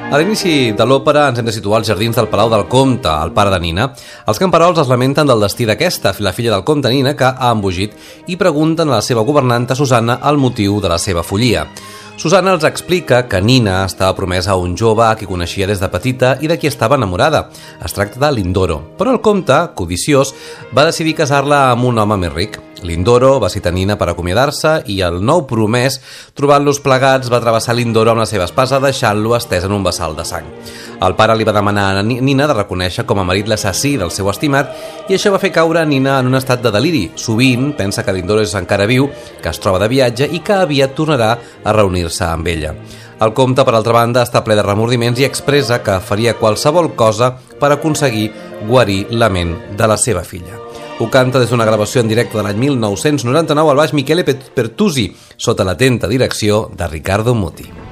A l'inici de l'òpera ens hem de situar als jardins del Palau del Comte, el pare de Nina. Els camperols es lamenten del destí d'aquesta, la filla del comte Nina, que ha embogit, i pregunten a la seva governanta Susanna el motiu de la seva follia. Susanna els explica que Nina estava promesa a un jove a qui coneixia des de petita i de qui estava enamorada. Es tracta de Lindoro. Però el comte, codiciós, va decidir casar-la amb un home més ric. Lindoro va citar Nina per acomiadar-se i el nou promès, trobant-los plegats, va travessar Lindoro amb la seva espasa deixant-lo estès en un vessal de sang. El pare li va demanar a Nina de reconèixer com a marit l'assassí del seu estimat i això va fer caure Nina en un estat de deliri. Sovint pensa que Lindoro és encara viu, que es troba de viatge i que aviat tornarà a reunir-se amb ella. El comte, per altra banda, està ple de remordiments i expressa que faria qualsevol cosa per aconseguir guarir la ment de la seva filla. Ho canta des d'una gravació en directe de l'any 1999 al baix Michele Pertusi, sota l'atenta direcció de Riccardo Muti.